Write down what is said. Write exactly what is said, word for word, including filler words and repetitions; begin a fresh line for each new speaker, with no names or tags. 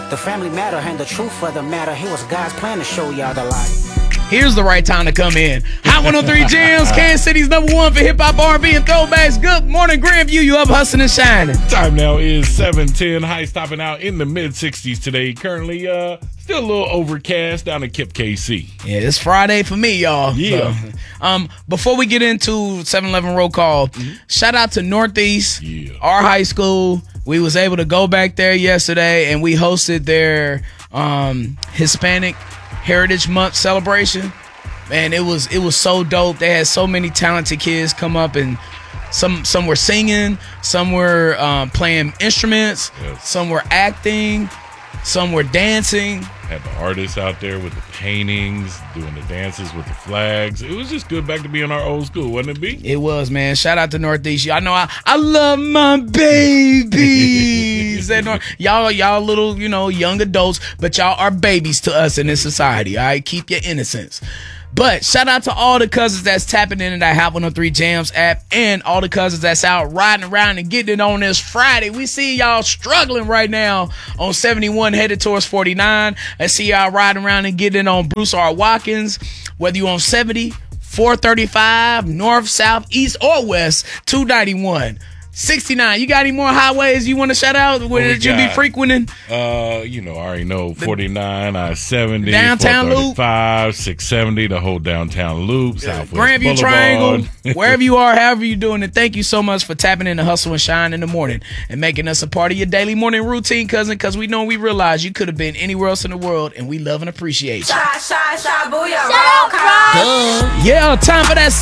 The family matter and the truth of the matter. It was God's plan to show y'all the light.
Here's the right time to come in. Hot one oh three Jams, Kansas City's number one for hip-hop, R and B, and throwbacks. Good morning, Grandview. You up hustling and shining.
Time now is seven ten. High stopping out in the mid-sixties today. Currently, uh, still a little overcast down in Kip, K C.
Yeah, it's Friday for me, y'all.
Yeah.
So, um, before we get into seven eleven roll call, mm-hmm. shout out to Northeast,
yeah.
our high school. We was able to go back there yesterday, and we hosted their um, Hispanic Heritage Month celebration. Man, it was it was so dope. They had so many talented kids come up, and some some were singing, some were um, playing instruments,
yes.
some were acting, some were dancing.
Had the artists out there with the paintings, doing the dances with the flags. It was just good back to be in our old school, wasn't it, B?
It was, man. Shout out to Northeast. Y'all know I, I love my babies. Nor- y'all, y'all little, you know, young adults, but y'all are babies to us in this society. All right, keep your innocence. But shout out to all the cousins that's tapping into that Hot one oh three Jams app, and all the cousins that's out riding around and getting it on this Friday. We see y'all struggling right now on seventy-one headed towards forty-nine. I see y'all riding around and getting it on Bruce R. Watkins. Whether you on seventy, four thirty-five, north, south, east, or west, two ninety-one. sixty-nine. You got any more highways you want to shout out where
oh,
did you be frequenting?
Uh, you know, I already know forty-nine, I seventy,
downtown loop,
five, six seventy, the whole downtown loop,
yeah.
Southwest
Grandview
Boulevard.
Triangle, wherever you are, however you're doing it. Thank you so much for tapping in the hustle and shine in the morning and making us a part of your daily morning routine, cousin, because we know we realize you could have been anywhere else in the world, and we love and appreciate you.
Shy, shy, shy, booyah, roll call.
Yeah, time for that